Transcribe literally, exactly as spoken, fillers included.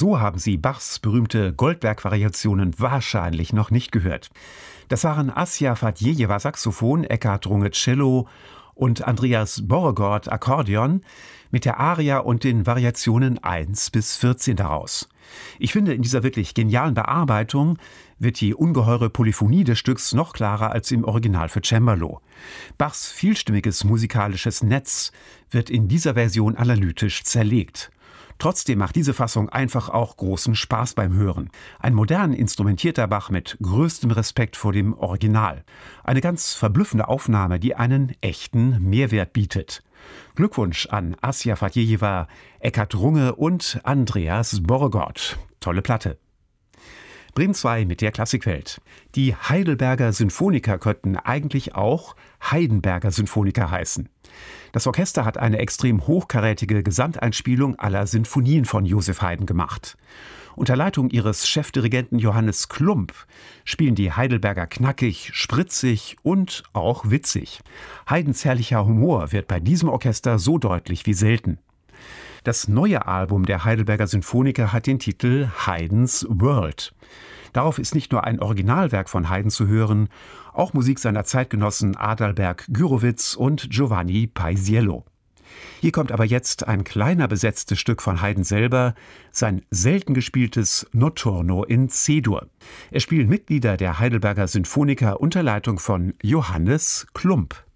So haben Sie Bachs berühmte Goldberg-Variationen wahrscheinlich noch nicht gehört. Das waren Asja Fadjejewa Saxophon, Eckhard Runge Cello und Andreas Borregaard Akkordeon mit der Aria und den Variationen eins bis vierzehn daraus. Ich finde, in dieser wirklich genialen Bearbeitung wird die ungeheure Polyphonie des Stücks noch klarer als im Original für Cembalo. Bachs vielstimmiges musikalisches Netz wird in dieser Version analytisch zerlegt. Trotzdem macht diese Fassung einfach auch großen Spaß beim Hören. Ein modern instrumentierter Bach mit größtem Respekt vor dem Original. Eine ganz verblüffende Aufnahme, die einen echten Mehrwert bietet. Glückwunsch an Asja Fadjejewa, Eckhard Runge und Andreas Borregaard. Tolle Platte. Bremen zwei mit der Klassikwelt. Die Heidelberger Sinfoniker könnten eigentlich auch Heidenberger Sinfoniker heißen. Das Orchester hat eine extrem hochkarätige Gesamteinspielung aller Sinfonien von Joseph Haydn gemacht. Unter Leitung ihres Chefdirigenten Johannes Klumpp spielen die Heidelberger knackig, spritzig und auch witzig. Haydns herrlicher Humor wird bei diesem Orchester so deutlich wie selten. Das neue Album der Heidelberger Sinfoniker hat den Titel Haydn's World. Darauf ist nicht nur ein Originalwerk von Haydn zu hören, auch Musik seiner Zeitgenossen Adalbert Gürowitz und Giovanni Paisiello. Hier kommt aber jetzt ein kleiner besetztes Stück von Haydn selber, sein selten gespieltes Notturno in C-Dur. Es spielen Mitglieder der Heidelberger Sinfoniker unter Leitung von Johannes Klumpp.